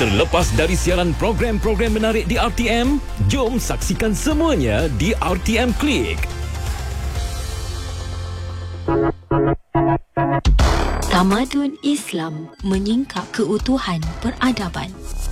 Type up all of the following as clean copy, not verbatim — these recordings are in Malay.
Terlepas dari siaran program-program menarik di RTM, jom saksikan semuanya di RTM Klik. Tamadun Islam menyingkap keutuhan peradaban.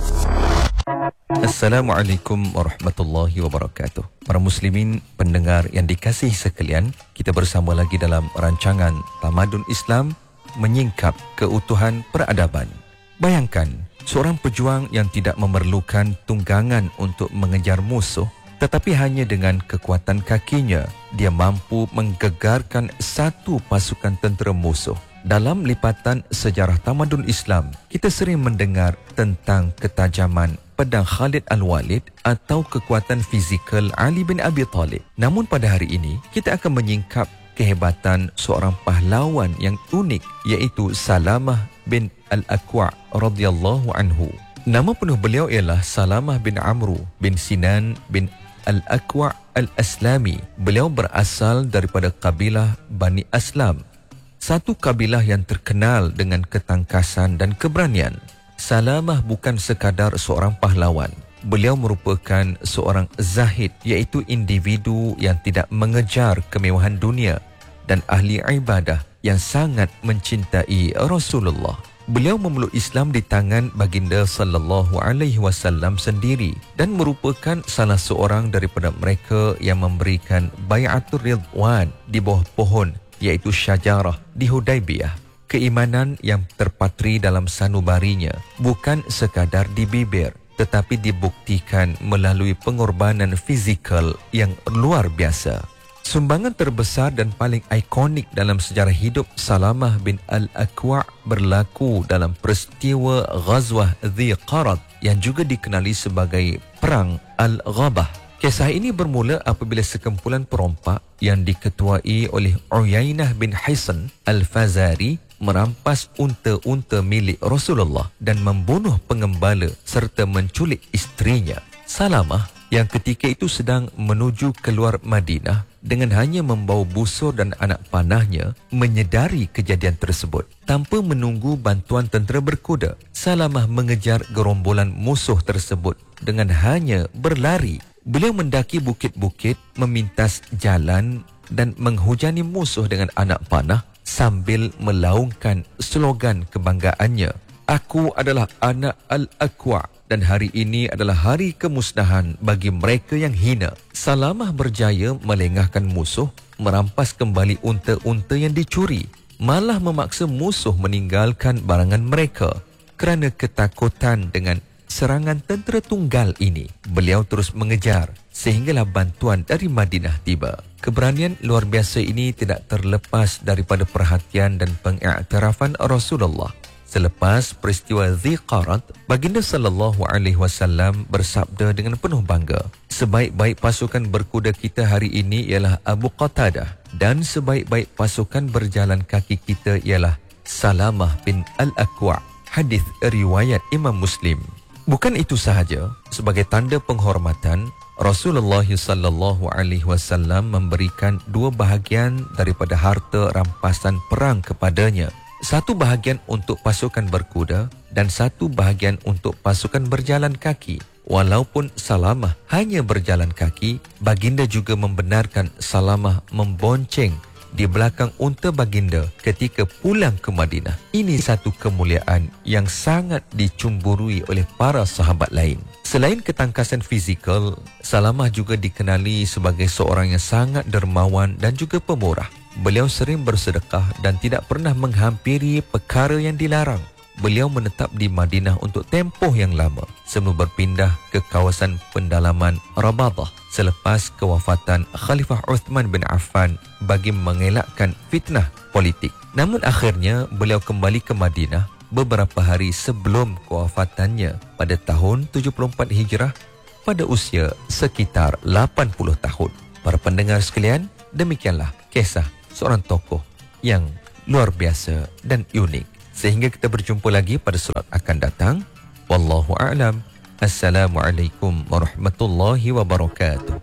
Assalamualaikum warahmatullahi wabarakatuh. Para muslimin pendengar yang dikasihi sekalian, kita bersama lagi dalam rancangan Tamadun Islam menyingkap keutuhan peradaban. Bayangkan, seorang pejuang yang tidak memerlukan tunggangan untuk mengejar musuh, tetapi hanya dengan kekuatan kakinya, dia mampu menggegarkan satu pasukan tentera musuh. Dalam lipatan sejarah tamadun Islam, kita sering mendengar tentang ketajaman pedang Khalid Al-Walid atau kekuatan fizikal Ali bin Abi Talib. Namun pada hari ini, kita akan menyingkap kehebatan seorang pahlawan yang unik, iaitu Salamah bin Al-Akwa' radhiyallahu anhu. Nama penuh beliau ialah Salamah bin Amru bin Sinan bin Al-Akwa' Al-Aslami. Beliau berasal daripada kabilah Bani Aslam, satu kabilah yang terkenal dengan ketangkasan dan keberanian. Salamah bukan sekadar seorang pahlawan. Beliau merupakan seorang zahid, iaitu individu yang tidak mengejar kemewahan dunia dan ahli ibadah yang sangat mencintai Rasulullah. Beliau memeluk Islam di tangan baginda sallallahu alaihi wasallam sendiri dan merupakan salah seorang daripada mereka yang memberikan bai'atul ridwan di bawah pohon, iaitu syajarah di Hudaibiyah. Keimanan yang terpatri dalam sanubarinya bukan sekadar di bibir, tetapi dibuktikan melalui pengorbanan fizikal yang luar biasa. Sumbangan terbesar dan paling ikonik dalam sejarah hidup Salamah bin Al-Akwa' berlaku dalam peristiwa Ghazwah Dhi Qarad yang juga dikenali sebagai Perang Al-Ghabah. Kisah ini bermula apabila sekumpulan perompak yang diketuai oleh Uyainah bin Hisan Al-Fazari merampas unta-unta milik Rasulullah dan membunuh pengembala serta menculik isterinya. Salamah yang ketika itu sedang menuju keluar Madinah dengan hanya membawa busur dan anak panahnya menyedari kejadian tersebut. Tanpa menunggu bantuan tentera berkuda, Salamah mengejar gerombolan musuh tersebut dengan hanya berlari. Beliau mendaki bukit-bukit, memintas jalan dan menghujani musuh dengan anak panah sambil melaungkan slogan kebanggaannya, "Aku adalah anak Al-Akwa' dan hari ini adalah hari kemusnahan bagi mereka yang hina." Salamah berjaya melengahkan musuh, merampas kembali unta-unta yang dicuri, malah memaksa musuh meninggalkan barangan mereka kerana ketakutan dengan serangan tentera tunggal ini. Beliau terus mengejar sehinggalah bantuan dari Madinah tiba. Keberanian luar biasa ini tidak terlepas daripada perhatian dan pengiktirafan Rasulullah. Selepas peristiwa Dhi Qarad, baginda sallallahu alaihi wasallam bersabda dengan penuh bangga, "Sebaik-baik pasukan berkuda kita hari ini ialah Abu Qatadah dan sebaik-baik pasukan berjalan kaki kita ialah Salamah bin Al-Akwa'." Hadis riwayat Imam Muslim. Bukan itu sahaja, sebagai tanda penghormatan, Rasulullah sallallahu alaihi wasallam memberikan dua bahagian daripada harta rampasan perang kepadanya. Satu bahagian untuk pasukan berkuda dan satu bahagian untuk pasukan berjalan kaki. Walaupun Salamah hanya berjalan kaki, baginda juga membenarkan Salamah membonceng di belakang unta baginda ketika pulang ke Madinah. Ini satu kemuliaan yang sangat dicumburui oleh para sahabat lain. Selain ketangkasan fizikal, Salamah juga dikenali sebagai seorang yang sangat dermawan dan juga pemurah. Beliau sering bersedekah dan tidak pernah menghampiri perkara yang dilarang. Beliau menetap di Madinah untuk tempoh yang lama sebelum berpindah ke kawasan pendalaman Rabadah selepas kewafatan Khalifah Uthman bin Affan bagi mengelakkan fitnah politik. Namun akhirnya beliau kembali ke Madinah beberapa hari sebelum kewafatannya pada tahun 74 Hijrah pada usia sekitar 80 tahun. Para pendengar sekalian, demikianlah kisah seorang tokoh yang luar biasa dan unik. Sehingga kita berjumpa lagi pada slot akan datang. Wallahu a'lam. Assalamualaikum warahmatullahi wabarakatuh.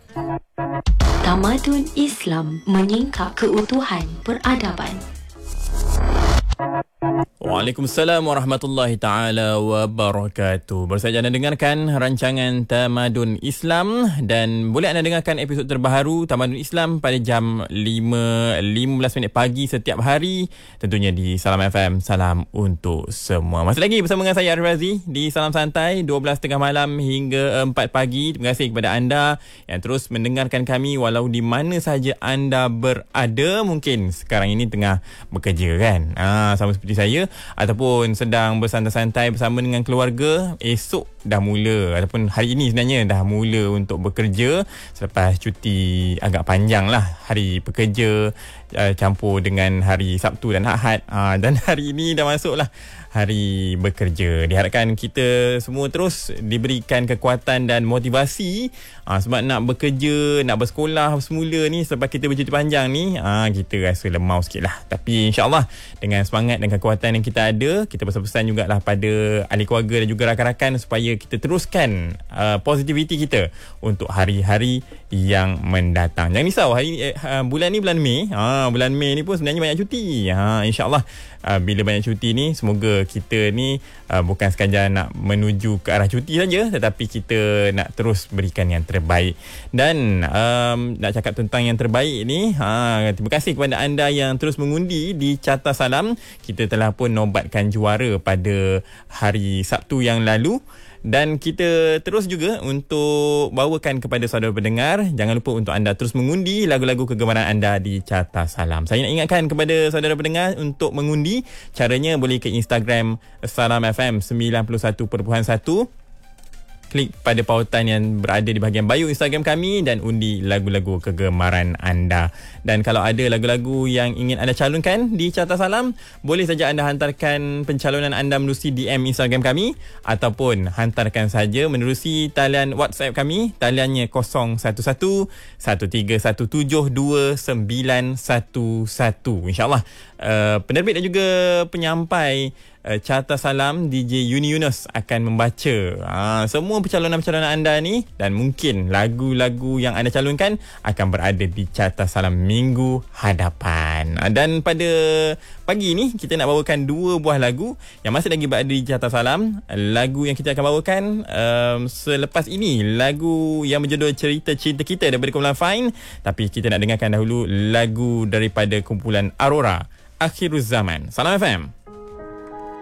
Tamadun Islam menyingkap keutuhan peradaban. Waalaikumsalam warahmatullahi taala wabarakatuh. Baru saja anda dengarkan rancangan Tamadun Islam dan boleh anda dengarkan episod terbaru Tamadun Islam pada jam 5.15 pagi setiap hari, tentunya di Salam FM. Salam untuk semua. Masih lagi bersama dengan saya Arif Razi di Salam Santai 12.30 malam hingga 4 pagi. Terima kasih kepada anda yang terus mendengarkan kami walau di mana saja anda berada. Mungkin sekarang ini tengah bekerja kan, sama seperti saya, ataupun sedang bersantai-santai bersama dengan keluarga. Esok dah mula, ataupun hari ini sebenarnya dah mula untuk bekerja selepas cuti agak panjang lah, hari pekerja campur dengan hari Sabtu dan Ahad, dan hari ini dah masuk lah hari bekerja. Diharapkan kita semua terus diberikan kekuatan dan motivasi, sebab nak bekerja, nak bersekolah semula ni selepas kita bercuti panjang ni, kita rasa lemau sikit lah. Tapi insyaAllah dengan semangat dan kekuatan yang kita ada, kita pesan-pesan jugalah pada ahli keluarga dan juga rakan-rakan supaya kita teruskan positivity kita untuk hari-hari yang mendatang. Jangan risau, bulan ni bulan Mei. Bulan Mei ni pun sebenarnya banyak cuti. InsyaAllah bila banyak cuti ni, semoga kita ni bukan sekadar nak menuju ke arah cuti saja, tetapi kita nak terus berikan yang terbaik. Dan nak cakap tentang yang terbaik ni, terima kasih kepada anda yang terus mengundi di Carta Salam. Kita telah pun nobatkan juara pada hari Sabtu yang lalu. Dan kita terus juga untuk bawakan kepada saudara pendengar, jangan lupa untuk anda terus mengundi lagu-lagu kegemaran anda di Carta Salam. Saya nak ingatkan kepada saudara pendengar untuk mengundi. Caranya boleh ke Instagram Salam FM 91.1, klik pada pautan yang berada di bahagian bio Instagram kami dan undi lagu-lagu kegemaran anda. Dan kalau ada lagu-lagu yang ingin anda calonkan di Carta Salam, boleh saja anda hantarkan pencalonan anda menerusi DM Instagram kami, ataupun hantarkan saja menerusi talian WhatsApp kami. Taliannya 0171-372-911. InsyaAllah penerbit dan juga penyampai Carta Salam DJ Yuni Yunus akan membaca semua pencalonan-pencalonan anda ni, dan mungkin lagu-lagu yang anda calonkan akan berada di Carta Salam minggu hadapan. Dan pada pagi ni kita nak bawakan 2 buah lagu yang masih lagi berada di Carta Salam. Lagu yang kita akan bawakan selepas ini, lagu yang berjudul Cerita Cinta Kita daripada kumpulan Fine. Tapi kita nak dengarkan dahulu lagu daripada kumpulan Aurora, Akhiruz Zaman. Salam FM.